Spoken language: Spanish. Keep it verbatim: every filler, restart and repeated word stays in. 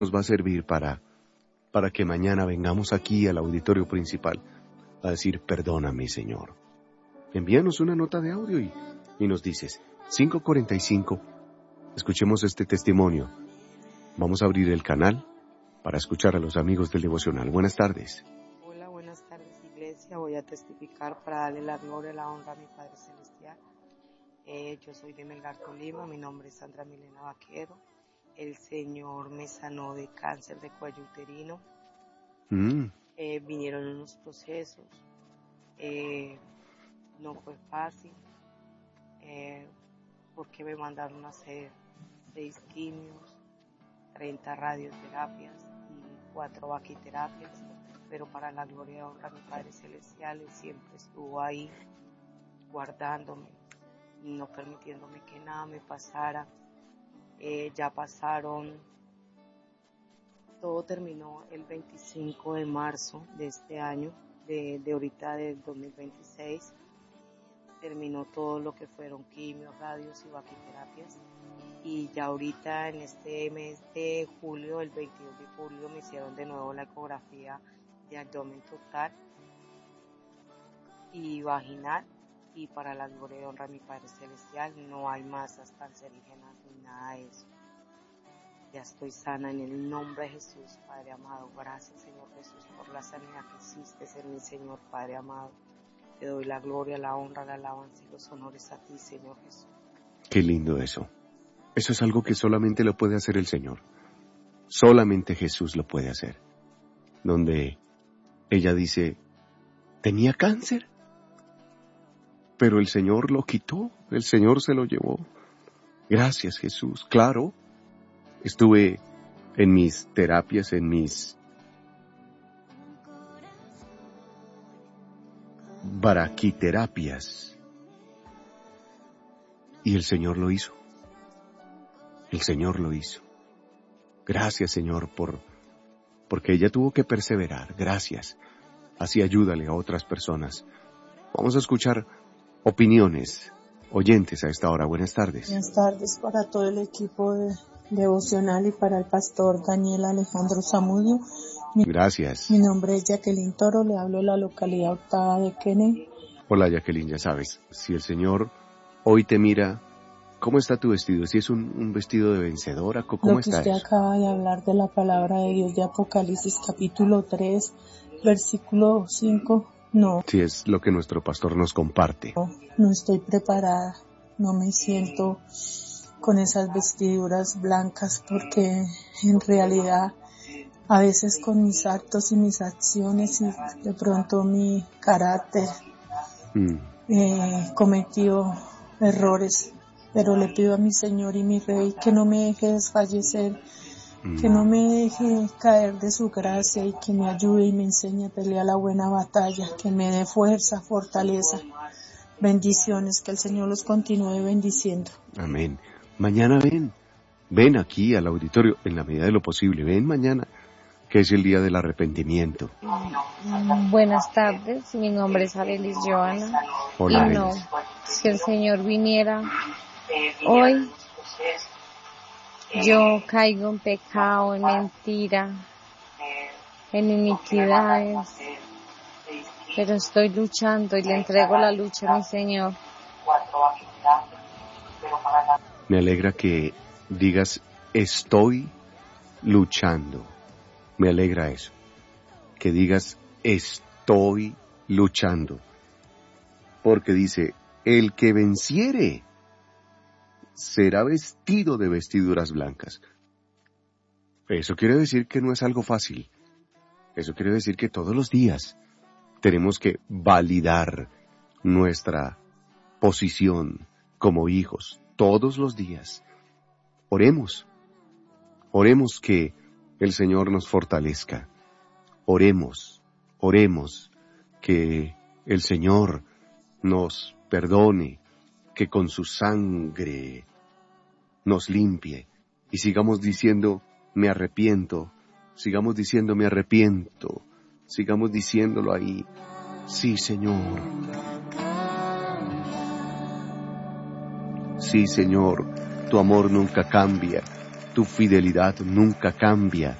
nos va a servir para, para que mañana vengamos aquí al auditorio principal a decir, perdóname, Señor. Envíanos una nota de audio y, y nos dices, cinco cuarenta y cinco, escuchemos este testimonio. Vamos a abrir el canal para escuchar a los amigos del devocional. Buenas tardes. Hola, buenas tardes, iglesia. Voy a testificar para darle la gloria y la honra a mi Padre Celestial. Eh, yo soy de Melgar, Tolima. Mi nombre es Sandra Milena Vaquero. El Señor me sanó de cáncer de cuello uterino. Mm. Eh, vinieron unos procesos. Eh, no fue fácil. Eh, porque me mandaron a hacer seis quimios, treinta radioterapias y cuatro vaquiterapias. Pero para la gloria y honra a mi Padre Celestial, Él siempre estuvo ahí guardándome, no permitiéndome que nada me pasara. Eh, ya pasaron, todo terminó el veinticinco de marzo de este año, de, de ahorita del dos mil veintiséis. Terminó todo lo que fueron quimios, radios y vaquiterapias. Y ya ahorita en este mes de julio, el veintidós de julio, me hicieron de nuevo la ecografía de abdomen total y vaginal. Y para la gloria y honra a mi Padre Celestial, no hay masas cancerígenas ni nada de eso. Ya estoy sana en el nombre de Jesús, Padre amado. Gracias, Señor Jesús, por la sanidad que hiciste en mi Señor, Padre amado. Te doy la gloria, la honra, la alabanza y los honores a ti, Señor Jesús. Qué lindo eso. Eso es algo que solamente lo puede hacer el Señor. Solamente Jesús lo puede hacer. Donde ella dice, ¿tenía cáncer? Pero el Señor lo quitó, el Señor se lo llevó. Gracias, Jesús. Claro, estuve en mis terapias, en mis braquiterapias. Y el Señor lo hizo. El Señor lo hizo. Gracias, Señor, por porque ella tuvo que perseverar. Gracias. Así ayúdale a otras personas. Vamos a escuchar opiniones, oyentes a esta hora. Buenas tardes. Buenas tardes para todo el equipo de devocional y para el pastor Daniel Alejandro Zamudio. Mi, Gracias. Mi nombre es Jacqueline Toro, le hablo de la localidad octava de Kennedy. Hola, Jacqueline, ya sabes, si el Señor hoy te mira, ¿cómo está tu vestido? ¿Si es un, un vestido de vencedora? ¿Cómo Lo que está usted eso? acaba de hablar de la palabra de Dios de Apocalipsis capítulo tres, versículo cinco. No. Sí, es lo que nuestro pastor nos comparte. No, no estoy preparada, no me siento con esas vestiduras blancas porque en realidad a veces con mis actos y mis acciones y de pronto mi carácter mm. eh, cometió errores, pero le pido a mi Señor y mi Rey que no me deje desfallecer, que no me deje caer de su gracia y que me ayude y me enseñe a pelear la buena batalla, que me dé fuerza, fortaleza, bendiciones, que el Señor los continúe bendiciendo. Amén. Mañana ven, ven aquí al auditorio en la medida de lo posible, ven mañana, que es el día del arrepentimiento. Buenas tardes, mi nombre es Arelis Joana. Hola, y no, Arelis. Si el Señor viniera hoy, yo caigo en pecado, en mentira, en iniquidades, pero estoy luchando y le entrego la lucha a mi Señor. Me alegra que digas, estoy luchando. Me alegra eso. Que digas, estoy luchando. Porque dice, el que venciere será vestido de vestiduras blancas. Eso quiere decir que no es algo fácil. Eso quiere decir que todos los días tenemos que validar nuestra posición como hijos. Todos los días. Oremos. Oremos que el Señor nos fortalezca. Oremos. Oremos que el Señor nos perdone, que con su sangre nos limpie y sigamos diciendo, me arrepiento, sigamos diciendo, me arrepiento, sigamos diciéndolo ahí, sí, Señor, sí, Señor, tu amor nunca cambia, Tu fidelidad nunca cambia.